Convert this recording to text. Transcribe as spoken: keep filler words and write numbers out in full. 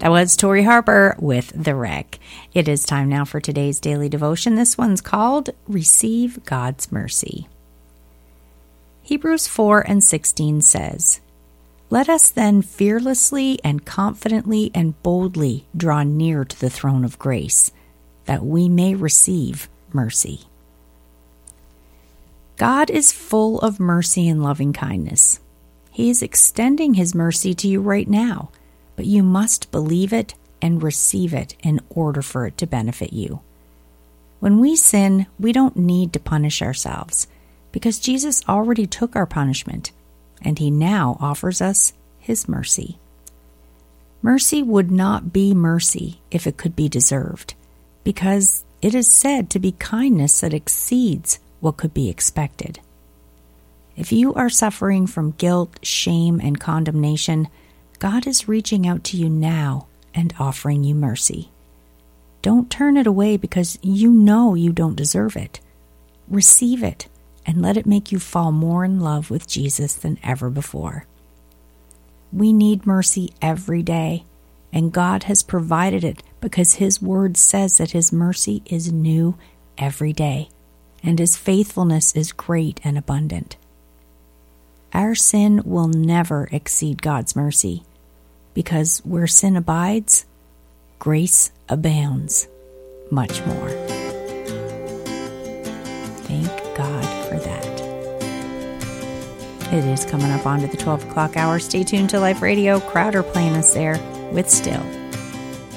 That was Tori Harper with The Wreck. It is time now for today's daily devotion. This one's called Receive God's Mercy. Hebrews four and sixteen says, "Let us then fearlessly and confidently and boldly draw near to the throne of grace, that we may receive mercy." God is full of mercy and loving kindness. He is extending His mercy to you right now, but you must believe it and receive it in order for it to benefit you. When we sin, we don't need to punish ourselves because Jesus already took our punishment, and He now offers us His mercy. Mercy would not be mercy if it could be deserved, because it is said to be kindness that exceeds what could be expected. If you are suffering from guilt, shame, and condemnation, God is reaching out to you now and offering you mercy. Don't turn it away because you know you don't deserve it. Receive it and let it make you fall more in love with Jesus than ever before. We need mercy every day, and God has provided it because His Word says that His mercy is new every day, and His faithfulness is great and abundant. Our sin will never exceed God's mercy, because where sin abides, grace abounds much more. Thank God for that. It is coming up onto the twelve o'clock hour. Stay tuned to Life Radio. Crowder playing us there with Still.